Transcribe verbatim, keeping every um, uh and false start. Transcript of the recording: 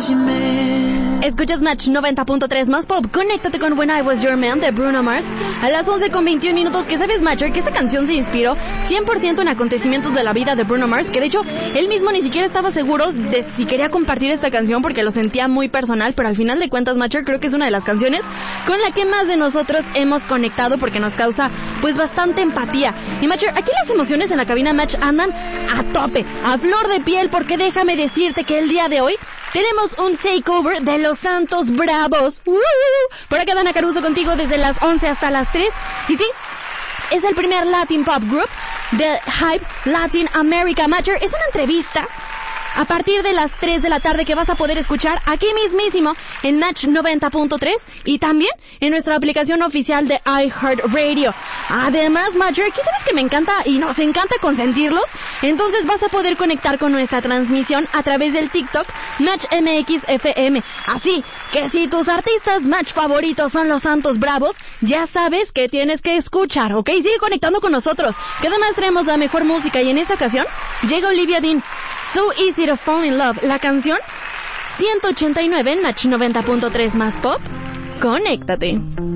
Escuchas Match noventa punto tres más pop. Conéctate con When I Was Your Man de Bruno Mars a las once con veintiún minutos. Que sabes, Matcher, que esta canción se inspiró cien por ciento en acontecimientos de la vida de Bruno Mars, que de hecho él mismo ni siquiera estaba seguro de si quería compartir esta canción porque lo sentía muy personal, pero al final de cuentas, Matcher, creo que es una de las canciones con la que más de nosotros hemos conectado porque nos causa pues bastante empatía. Y Matcher, aquí las emociones en la cabina Match andan a tope, a flor de piel, porque déjame decirte que el día de hoy tenemos un takeover de los Santos Bravos. ¡Uh! Por acá Dana Caruso contigo desde las once hasta las tres. Y sí, es el primer Latin Pop Group de Hype Latin America. Matcher, es una entrevista a partir de las tres de la tarde que vas a poder escuchar aquí mismísimo en Match noventa punto tres y también en nuestra aplicación oficial de iHeartRadio. Además, Matcher, ¿qué sabes que me encanta y nos encanta consentirlos? Entonces vas a poder conectar con nuestra transmisión a través del TikTok Match M X F M. Así que si tus artistas Match favoritos son los Santos Bravos, ya sabes que tienes que escuchar, ¿ok? Sigue conectando con nosotros, que además traemos la mejor música y en esta ocasión llega Olivia Dean. So Easy to Fall in Love, la canción ciento ochenta y nueve en Match noventa punto tres más pop. Conéctate.